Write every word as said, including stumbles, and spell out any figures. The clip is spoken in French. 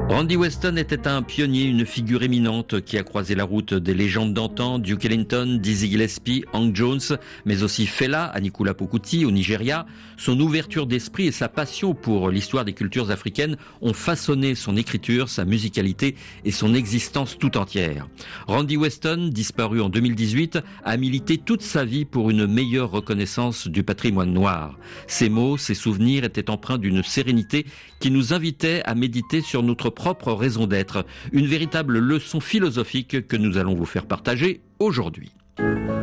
Randy Weston était un pionnier, une figure éminente qui a croisé la route des légendes d'antan, Duke Ellington, Dizzy Gillespie, Hank Jones, mais aussi Fela, Anikula Pokuti au Nigeria. Son ouverture d'esprit et sa passion pour l'histoire des cultures africaines ont façonné son écriture, sa musicalité et son existence tout entière. Randy Weston, disparu en deux mille dix-huit, a milité toute sa vie pour une meilleure reconnaissance du patrimoine noir. Ses mots, ses souvenirs étaient empreints d'une sérénité qui nous invitait à méditer sur notre propre raison d'être. Une véritable leçon philosophique que nous allons vous faire partager aujourd'hui.